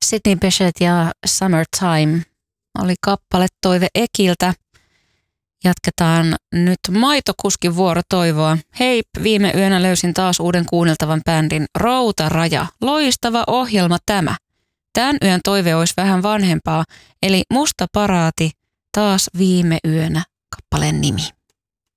Sidney Bechet ja Summertime oli kappale toive Ekiltä. Jatketaan nyt Maitokuskin vuoro toivoa. Hei, viime yönä löysin taas uuden kuunneltavan bändin Routaraja. Loistava ohjelma tämä. Tämän yön toive olisi vähän vanhempaa, eli Musta paraati taas viime yönä kappaleen nimi.